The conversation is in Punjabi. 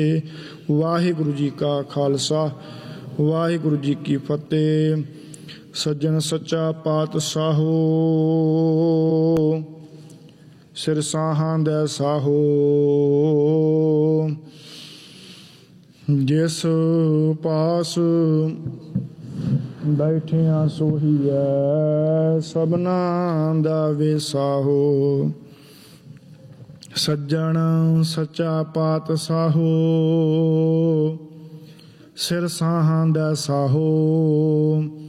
ਵਾਹਿਗੁਰੂ ਜੀ ਕਾ ਖਾਲਸਾ ਵਾਹਿਗੁਰੂ ਜੀ ਕੀ ਫਤਿਹ। ਸੱਜਣ ਸੱਚਾ ਪਾਤਸ਼ਾਹੋ ਸਿਰ ਸਾਹਾਂ ਦਾ ਸਾਹੋ, ਜਿਸ ਪਾਸ ਬੈਠਿਆਂ ਸੋਹੀਐ ਸਭਨਾਂ ਦਾ ਵਿਸਾਹੋ। ਸੱਜਣ ਸੱਚਾ ਪਾਤਸ਼ਾਹੋ ਸਿਰ ਸਾਹਾਂ ਦਾ ਸਾਹੋ,